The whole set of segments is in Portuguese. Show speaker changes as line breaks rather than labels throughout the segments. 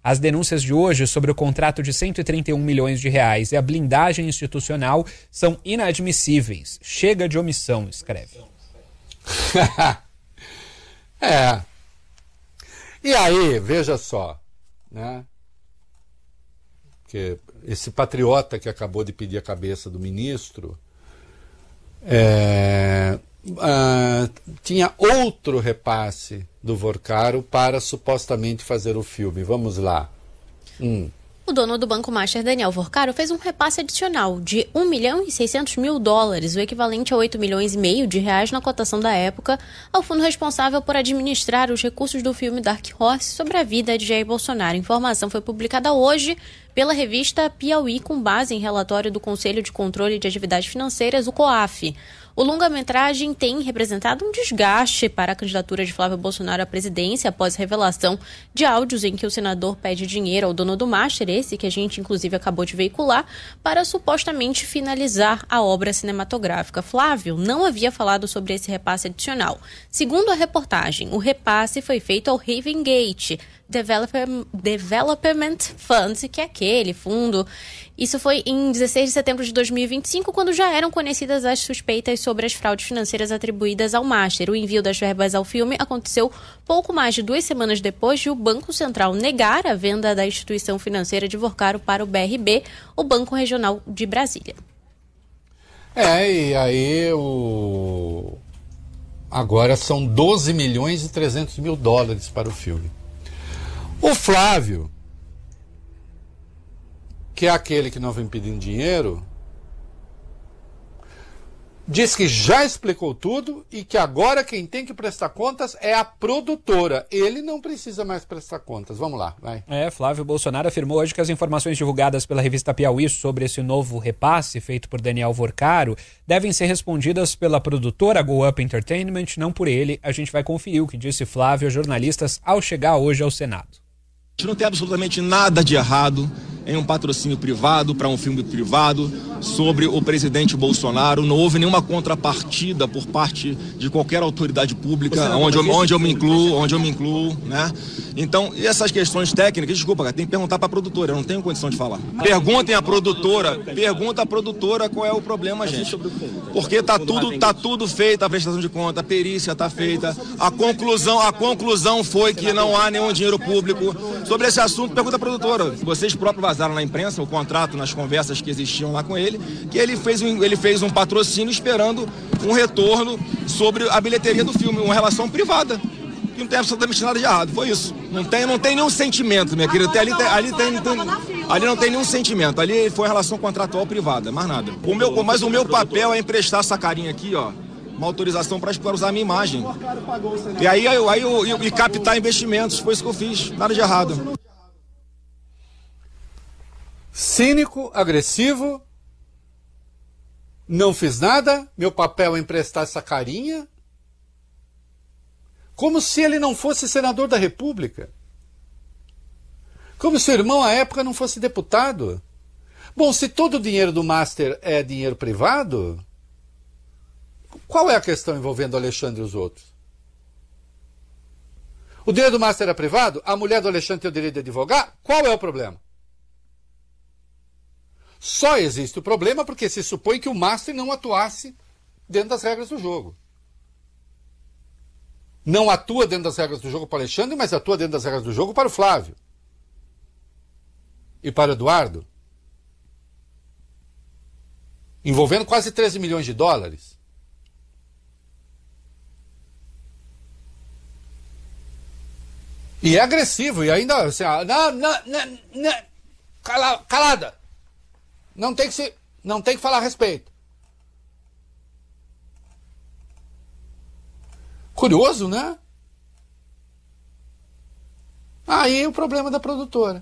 As denúncias de hoje sobre o contrato de 131 milhões de reais e a blindagem institucional são inadmissíveis. Chega de omissão, escreve.
E aí, veja só, né? Que esse patriota que acabou de pedir a cabeça do ministro tinha outro repasse do Vorcaro para supostamente fazer o filme. Vamos lá.
O dono do Banco Master, Daniel Vorcaro, fez um repasse adicional de $1.600.000, o equivalente a 8,5 milhões de reais na cotação da época, ao fundo responsável por administrar os recursos do filme Dark Horse sobre a vida de Jair Bolsonaro. A informação foi publicada hoje pela revista Piauí, com base em relatório do Conselho de Controle de Atividades Financeiras, o COAF. O longa-metragem tem representado um desgaste para a candidatura de Flávio Bolsonaro à presidência após revelação de áudios em que o senador pede dinheiro ao dono do Master, esse que a gente inclusive acabou de veicular, para supostamente finalizar a obra cinematográfica. Flávio não havia falado sobre esse repasse adicional. Segundo a reportagem, o repasse foi feito ao Haven Gate Development Fund, que é aquele fundo. Isso foi em 16 de setembro de 2025, quando já eram conhecidas as suspeitas sobre as fraudes financeiras atribuídas ao Master. O envio das verbas ao filme aconteceu pouco mais de 2 semanas depois de o Banco Central negar a venda da instituição financeira de Vorcaro para o BRB, o Banco Regional de Brasília.
E aí agora são 12 milhões e 300 mil dólares para o filme. O Flávio, que é aquele que não vem pedindo dinheiro, diz que já explicou tudo e que agora quem tem que prestar contas é a produtora. Ele não precisa mais prestar contas. Vamos lá, vai.
Flávio Bolsonaro afirmou hoje que as informações divulgadas pela revista Piauí sobre esse novo repasse feito por Daniel Vorcaro devem ser respondidas pela produtora Go Up Entertainment, não por ele. A gente vai conferir o que disse Flávio a jornalistas ao chegar hoje ao Senado.
A gente não tem absolutamente nada de errado em um patrocínio privado para um filme privado sobre o presidente Bolsonaro. Não houve nenhuma contrapartida por parte de qualquer autoridade pública, onde eu me incluo, né? Então, e essas questões técnicas, desculpa, cara, tem que perguntar para a produtora, eu não tenho condição de falar. Pergunta à produtora qual é o problema, gente. Porque tá tudo feito, a prestação de conta, a perícia está feita, a conclusão foi que não há nenhum dinheiro público. Sobre esse assunto, pergunta à produtora. Vocês próprios vazaram na imprensa o contrato, nas conversas que existiam lá com ele, que ele fez um patrocínio esperando um retorno sobre a bilheteria do filme, uma relação privada. E não tem absolutamente nada de errado, foi isso. Não tem nenhum sentimento, minha querida. Ali não tem nenhum sentimento. Ali foi uma relação contratual privada, mais nada. Mas o meu papel é emprestar essa carinha aqui, ó, uma autorização para usar a minha imagem. E aí eu captar investimentos, foi isso que eu fiz, nada de errado.
Cínico, agressivo, não fiz nada, meu papel é emprestar essa carinha. Como se ele não fosse senador da República. Como se o irmão à época não fosse deputado. Bom, se todo o dinheiro do Master é dinheiro privado, qual é a questão envolvendo o Alexandre e os outros? O dinheiro do Master é privado? A mulher do Alexandre tem o direito de advogar? Qual é o problema? Só existe o problema porque se supõe que o Master não atuasse dentro das regras do jogo. Não atua dentro das regras do jogo para o Alexandre, mas atua dentro das regras do jogo para o Flávio. E para o Eduardo. Envolvendo quase 13 milhões de dólares. E é agressivo, e ainda assim, calada. Não tem que falar a respeito. Curioso, né? Aí o problema da produtora.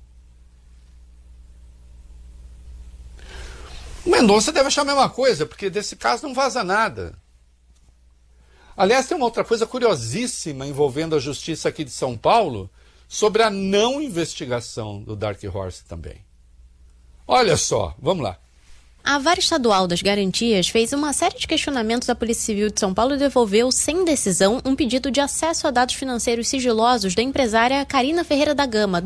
O Mendonça deve achar a mesma coisa, porque desse caso não vaza nada. Aliás, tem uma outra coisa curiosíssima envolvendo a justiça aqui de São Paulo sobre a não investigação do Dark Horse também. Olha só, vamos lá.
A Vara Estadual das Garantias fez uma série de questionamentos à Polícia Civil de São Paulo e devolveu, sem decisão, um pedido de acesso a dados financeiros sigilosos da empresária Carina Ferreira da Gama,